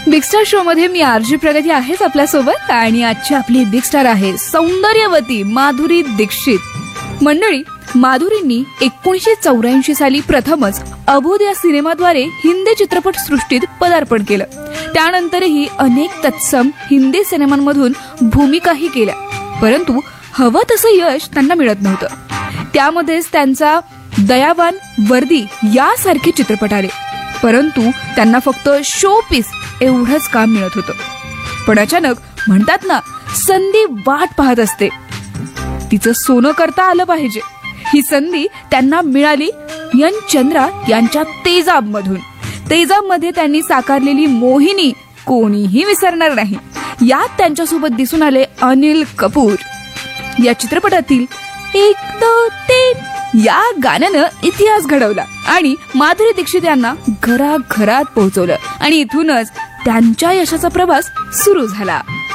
Big star show मध्ये मी RG प्रगती आहेच आपल्यासोबत आणि आजची आपली बिग स्टार आहे सौंदर्यवती माधुरी दीक्षित. मंडळी, माधुरींनी 1984 साली प्रथमच अबोध या सिनेमाद्वारे हिंदी चित्रपट सृष्टीत पदार्पण केलं. त्यानंतरही अनेक तत्सम हिंदी सिनेमांमधून भूमिकाही केल्या, परंतु हवं तसं यश त्यांना मिळत नव्हतं. त्यामध्येच त्यांचा दयावान, वर्दी यासारखे चित्रपट आले, परंतु त्यांना फक्त शो पीस एवढंच काम मिळत होतं. पण अचानक म्हणतात ना, संधी वाट पाहत असते, तिचं सोनं करता आलं पाहिजे. ही संधी त्यांना मिळाली यन चंद्रा यांच्या तेजाब मधून. तेजाब मध्ये त्यांनी साकारलेली मोहिनी कोणीही विसरणार नाही. यात त्यांच्यासोबत दिसून आले अनिल कपूर. या चित्रपटातील 1 2 3 या गाण्यानं इतिहास घडवला आणि माधुरी दीक्षित यांना घराघरात पोहोचवलं आणि इथूनच त्यांच्या यशाचा प्रवास सुरू झाला.